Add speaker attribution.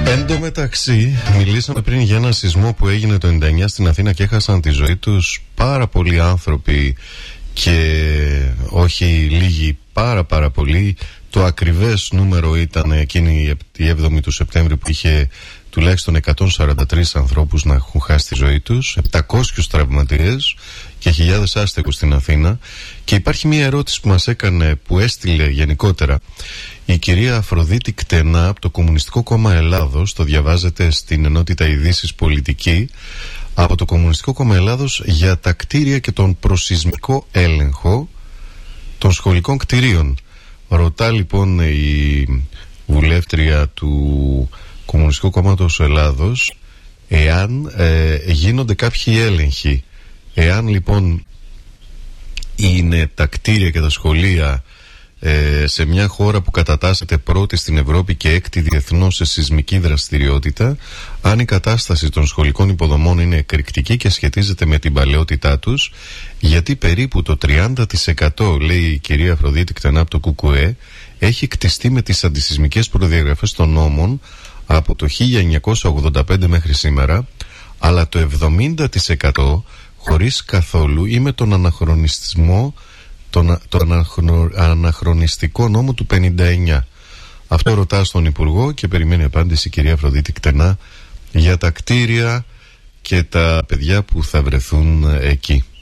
Speaker 1: Εν τω μεταξύ, μιλήσαμε πριν για ένα σεισμό που έγινε το 99 στην Αθήνα και έχασαν τη ζωή τους πάρα πολλοί άνθρωποι και όχι λίγοι, πάρα πολλοί. Το ακριβές νούμερο ήταν εκείνη η 7η του Σεπτέμβρη που είχε τουλάχιστον 143 ανθρώπους να έχουν χάσει τη ζωή τους, 700 τραυματίες και χιλιάδες άστεγους στην Αθήνα. Και υπάρχει μια ερώτηση που μας έκανε, που έστειλε γενικότερα η κυρία Αφροδίτη Κτενά από το Κομμουνιστικό Κόμμα Ελλάδος. Το διαβάζετε στην ενότητα Ειδήσεις Πολιτική. Από το Κομμουνιστικό Κόμμα Ελλάδος, για τα κτίρια και τον προσεισμικό έλεγχο των σχολικών κτιρίων. Ρωτά λοιπόν η βουλεύτρια του Κομμουνιστικού Κόμματος Ελλάδος εάν γίνονται κάποιοι έλεγχοι. Εάν λοιπόν είναι τα κτίρια και τα σχολεία σε μια χώρα που κατατάσσεται πρώτη στην Ευρώπη και έκτη διεθνώς σε σεισμική δραστηριότητα, αν η κατάσταση των σχολικών υποδομών είναι εκρηκτική και σχετίζεται με την παλαιότητά τους, γιατί περίπου το 30%, λέει η κυρία Αφροδίτη Κτενά από το ΚΚΕ, έχει κτιστεί με τις αντισεισμικές προδιαγραφές των νόμων από το 1985 μέχρι σήμερα, αλλά το 70% χωρίς καθόλου ή με τον αναχρονισμό, αναχρονιστικό νόμο του 59. Αυτό ρωτά στον Υπουργό και περιμένει απάντηση η κυρία Αφροδίτη Κτενά για τα κτίρια και τα παιδιά που θα βρεθούν εκεί.